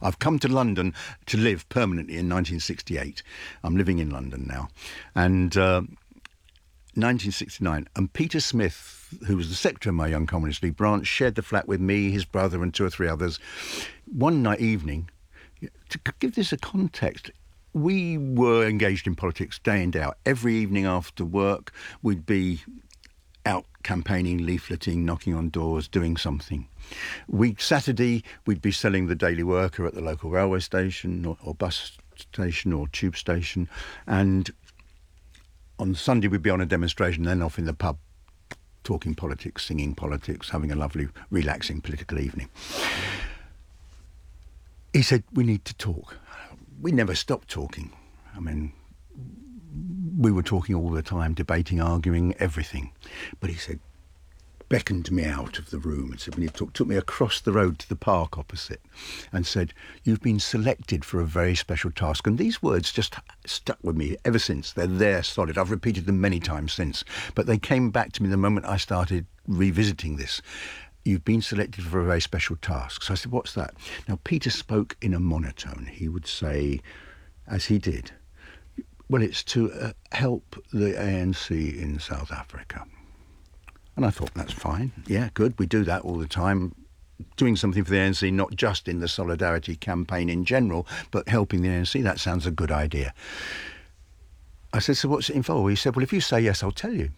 I've come to London to live permanently in 1968. I'm living in London now. And 1969, and Peter Smith, who was the secretary of my Young Communist League branch, shared the flat with me, his brother and 2 or 3 others. One night evening, to give this a context, we were engaged in politics day in, day out. Every evening after work, we'd be out campaigning, leafleting, knocking on doors, doing something. Saturday, we'd be selling the Daily Worker at the local railway station or bus station or tube station. And on Sunday, we'd be on a demonstration, then off in the pub, talking politics, singing politics, having a lovely, relaxing political evening. He said, we need to talk. We never stopped talking. I mean, we were talking all the time, debating, arguing, everything. But he said, beckoned me out of the room and said, we need to talk. Took me across the road to the park opposite and said, you've been selected for a very special task. And these words just stuck with me ever since. They're there, solid. I've repeated them many times since. But they came back to me the moment I started revisiting this. You've been selected for a very special task. So I said, what's that? Now, Peter spoke in a monotone. He would say, as he did, well, it's to help the ANC in South Africa. And I thought, that's fine. Yeah, good. We do that all the time. Doing something for the ANC, not just in the Solidarity campaign in general, but helping the ANC, that sounds a good idea. I said, so what's it involved? He said, well, if you say yes, I'll tell you.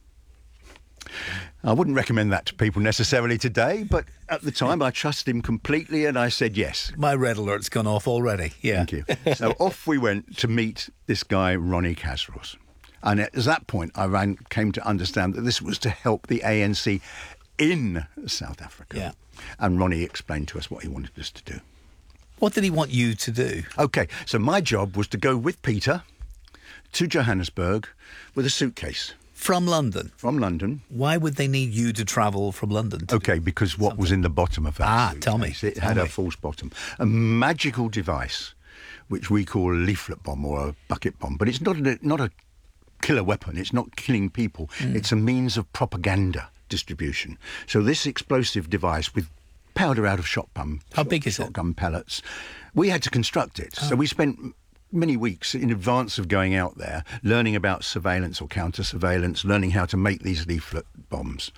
I wouldn't recommend that to people necessarily today, but at the time I trusted him completely and I said yes. My red alert's gone off already, yeah. Thank you. So off we went to meet this guy, Ronnie Kasros. And at that point I came to understand that this was to help the ANC in South Africa. Yeah. And Ronnie explained to us what he wanted us to do. What did he want you to do? OK, so my job was to go with Peter to Johannesburg with a suitcase. From London? From London. Why would they need you to travel from London? OK, because what was in the bottom of that suitcase, tell me. It had a false bottom. A magical device, which we call a leaflet bomb or a bucket bomb. But it's not a killer weapon. It's not killing people. It's a means of propaganda distribution. So this explosive device with powder out of shotgun pellets, we had to construct it. So we spent many weeks in advance of going out there learning about surveillance or counter-surveillance, learning how to make these leaflet bombs.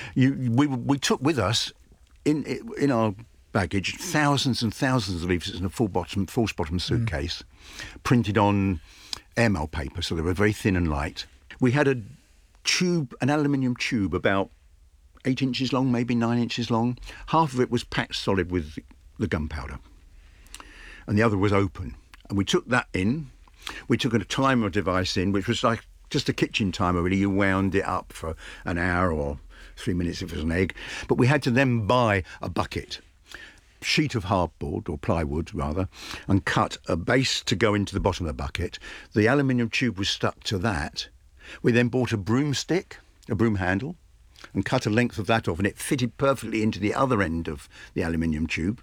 We took with us in our baggage thousands and thousands of leaflets in a false bottom suitcase, printed on airmail paper, so they were very thin and light. We had an aluminium tube about 8 inches long, maybe 9 inches long. Half of it was packed solid with the gunpowder, and the other was open. And we took that in. We took a timer device in, which was like just a kitchen timer, really. You wound it up for an hour or 3 minutes if it was an egg. But we had to then buy a bucket, sheet of hardboard, or plywood rather, and cut a base to go into the bottom of the bucket. The aluminium tube was stuck to that. We then bought a broomstick, a broom handle, and cut a length of that off, and it fitted perfectly into the other end of the aluminium tube.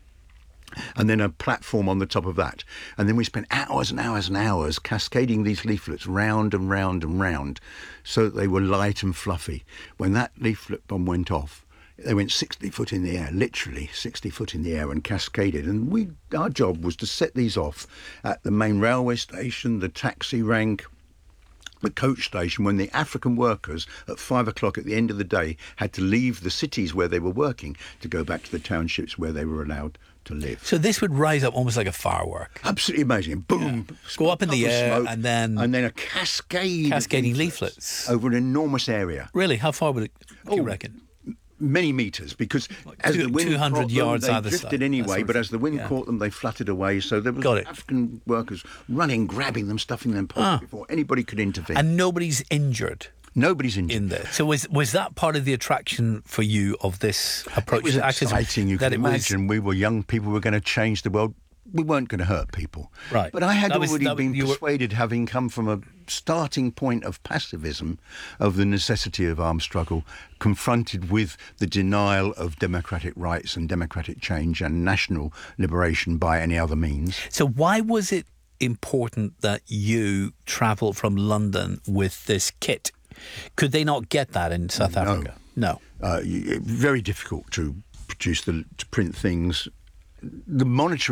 And then a platform on the top of that. And then we spent hours and hours and hours cascading these leaflets round and round and round so that they were light and fluffy. When that leaflet bomb went off, they went 60 foot in the air, literally 60 foot in the air, and cascaded. And our job was to set these off at the main railway station, the taxi rank, the coach station, when the African workers at 5 o'clock at the end of the day had to leave the cities where they were working to go back to the townships where they were allowed to live. So this would rise up almost like a firework. Absolutely amazing. Boom. Yeah. Go up in the air smoke, and then a cascading leaflets over an enormous area. Really? How far would it, do you reckon? Many metres, because as the wind 200 caught yards them, either they side, drifted anyway, but as the wind caught them, they fluttered away. So there was African workers running, grabbing them, stuffing them in pockets before anybody could intervene. And nobody's injured? Nobody's injured. In there. So was that part of the attraction for you of this approach? It was exciting, you can imagine. We were young people, we were going to change the world. We weren't going to hurt people. Right. But I had already been persuaded, having come from a starting point of pacifism, of the necessity of armed struggle, confronted with the denial of democratic rights and democratic change and national liberation by any other means. So why was it important that you travel from London with this kit? Could they not get that in South Africa? No. Very difficult to print things. The monitoring